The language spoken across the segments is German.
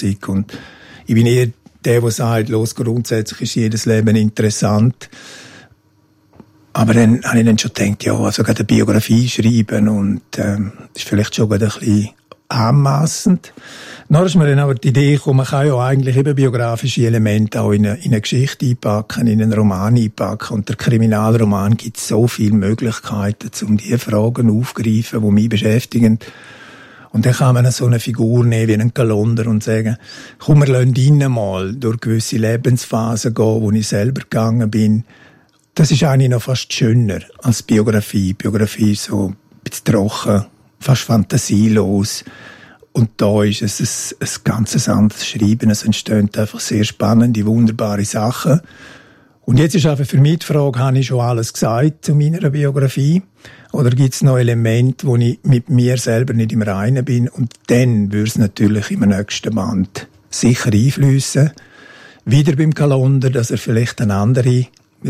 sei. Und ich bin eher der sagt, grundsätzlich ist jedes Leben interessant. Aber dann habe ich dann schon gedacht, ja, also gerade eine Biografie schreiben und ist vielleicht schon gerade ein bisschen anmassend. Dann ist mir dann aber die Idee gekommen, man kann ja eigentlich eben biografische Elemente auch in eine Geschichte einpacken, in einen Roman einpacken. Und der Kriminalroman gibt so viele Möglichkeiten, um diese Fragen aufzugreifen, die mich beschäftigen. Und dann kann man so eine Figur nehmen wie einen Kalender und sagen, komm, wir lassen ihn mal durch gewisse Lebensphasen gehen, wo ich selber gegangen bin. Das ist eigentlich noch fast schöner als Biografie. Biografie ist so ein bisschen trocken, fast fantasielos. Und da ist es ein ganz anderes Schreiben. Es entstehen einfach sehr spannende, wunderbare Sachen. Und jetzt ist einfach für mich die Frage, habe ich schon alles gesagt zu meiner Biografie? Oder gibt es noch Elemente, wo ich mit mir selber nicht im Reinen bin? Und dann würde es natürlich im nächsten Band sicher einfliessen. Wieder beim Kalender, dass er vielleicht eine andere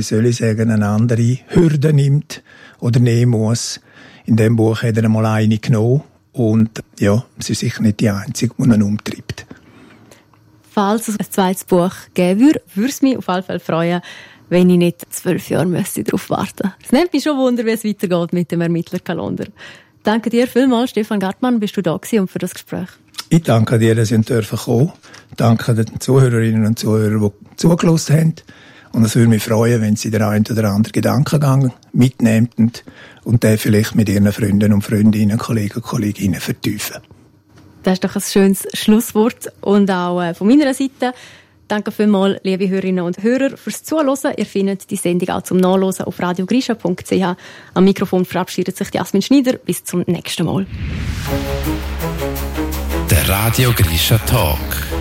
Hürde nimmt oder nehmen muss. In dem Buch hat er einmal eine genommen. Und ja, es ist sicher nicht die einzige, die ihn umtreibt. Falls es ein zweites Buch geben würde, würde es mich auf jeden Fall freuen, wenn ich nicht 12 Jahre darauf warten müsste. Es nimmt mich schon Wunder, wie es weitergeht mit dem Ermittlerkalender. Danke dir vielmals, Stefan Gartmann, bist du da gewesen und für das Gespräch. Ich danke dir, dass Sie kommen dürfen. Danke den Zuhörerinnen und Zuhörern, die zugelassen haben. Und es würde mich freuen, wenn Sie den einen oder anderen Gedankengang mitnehmen und den vielleicht mit Ihren Freunden und Freundinnen, Kollegen und Kolleginnen vertiefen. Das ist doch ein schönes Schlusswort. Und auch von meiner Seite danke vielmals, liebe Hörerinnen und Hörer, fürs Zuhören. Ihr findet die Sendung auch zum Nachhören auf radiogrisha.ch. Am Mikrofon verabschiedet sich Jasmin Schneider. Bis zum nächsten Mal. Der Radio Grisha Talk.